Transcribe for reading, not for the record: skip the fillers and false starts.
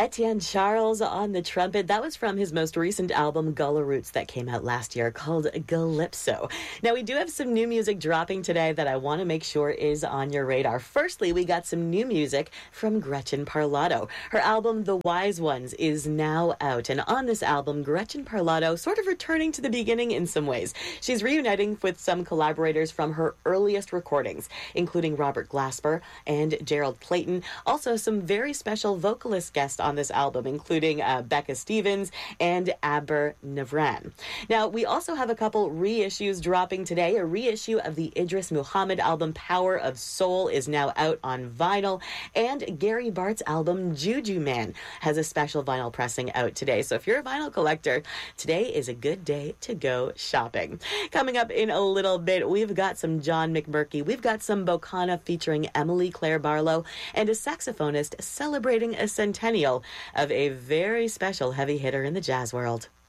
Etienne Charles on the trumpet. That was from his most recent album, Gullah Roots, that came out last year, called Calypso. Now, we do have some new music dropping today that I want to make sure is on your radar. Firstly, we got some new music from Gretchen Parlato. Her album, The Wise Ones, is now out. And on this album, Gretchen Parlato sort of returning to the beginning in some ways. She's reuniting with some collaborators from her earliest recordings, including Robert Glasper and Gerald Clayton. Also, some very special vocalist guests on this album, including Becca Stevens and Aber Navran. Now, we also have a couple reissues dropping today. A reissue of the Idris Muhammad album, Power of Soul, is now out on vinyl. And Gary Bart's album, Juju Man, has a special vinyl pressing out today. So if you're a vinyl collector, today is a good day to go shopping. Coming up in a little bit, we've got some John McMurky. We've got some Bocana featuring Emily Claire Barlow, and a saxophonist celebrating a centennial of a very special heavy hitter in the jazz world.